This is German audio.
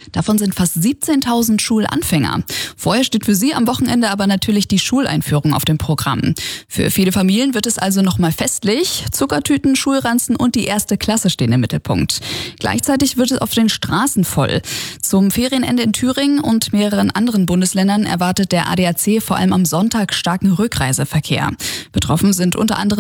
Davon sind fast 17.000 Schulanfänger. Vorher steht für sie am Wochenende aber natürlich die Schuleinführung auf dem Programm. Für viele Familien wird es also nochmal festlich. Zuckertüten, Schulranzen und die erste Klasse stehen im Mittelpunkt. Gleichzeitig wird es auf den Straßen voll. Zum Ferienende in Thüringen und mehreren anderen Bundesländern erwartet der ADAC vor allem am Sonntag starken Rückreiseverkehr. Betroffen sind unter anderem